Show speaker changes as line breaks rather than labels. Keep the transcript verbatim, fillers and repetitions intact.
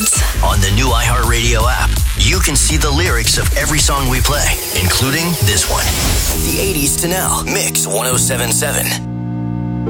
Records.
On the new iHeartRadio app, you can see the lyrics of every song we play, including this one. The eighties to now, Mix ten seventy-seven.